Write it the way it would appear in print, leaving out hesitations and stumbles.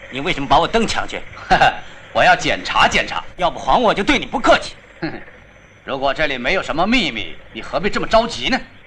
你为什么把我灯抢去？ 我要检查检查。 要不还我就对你不客气。 如果这里没有什么秘密，你何必这么着急呢？